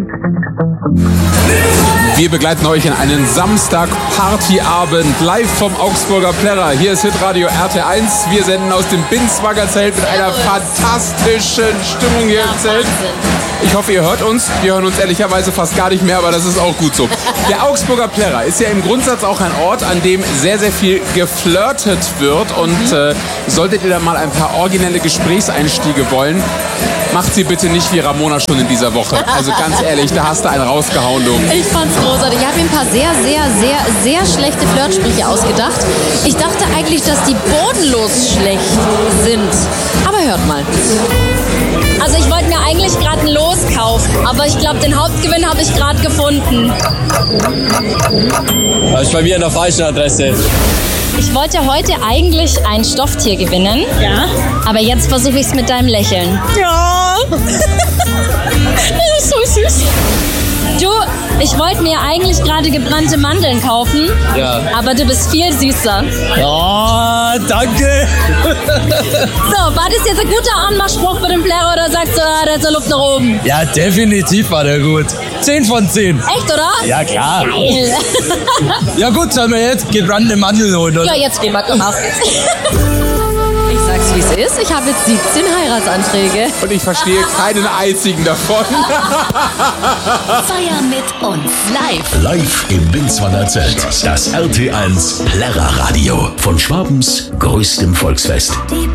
Wir begleiten euch in einen Samstag-Partyabend live vom Augsburger Plärrer. Hier ist Hitradio RT1. Wir senden aus dem Binswanger Zelt mit einer fantastischen Stimmung hier im Zelt. Ich hoffe, ihr hört uns. Wir hören uns ehrlicherweise fast gar nicht mehr, aber das ist auch gut so. Der Augsburger Plärrer ist ja im Grundsatz auch ein Ort, an dem sehr, sehr viel geflirtet wird. Und solltet ihr da mal ein paar originelle Gesprächseinstiege wollen, macht sie bitte nicht wie Ramona schon in dieser Woche. Also ganz ehrlich, da hast du einen rausgehauen, du. Ich fand's großartig. Ich habe ihm ein paar sehr schlechte Flirtsprüche ausgedacht. Ich dachte eigentlich, dass die bodenlos schlecht sind. Aber hört mal. Also ich wollte mir eigentlich gerade ein Los kaufen, aber ich glaube, den Hauptgewinn habe ich gerade gefunden. Das ist bei mir an der falschen Adresse. Ich wollte heute eigentlich ein Stofftier gewinnen. Ja. Aber jetzt versuche ich es mit deinem Lächeln. Ja. Das ist so süß. Du, ich wollte mir eigentlich gerade gebrannte Mandeln kaufen. Ja. Aber du bist viel süßer. Ja, danke. So, war das jetzt ein guter Anmachspruch für den Plärrer oder sagst du, der hat so Luft nach oben? Ja, definitiv war der gut. 10 von 10. Echt, oder? Ja, klar. Geil. Ja gut, sollen wir jetzt gebrannte Mandeln holen, oder? Ja, jetzt gehen wir. Ich sag's, wie es ist. Ich habe jetzt 17 Heiratsanträge. Und ich verstehe keinen einzigen davon. Feier mit uns. Live im Binswanger Zelt. Das RT1 Plärrer Radio von Schwabens größtem Volksfest. Die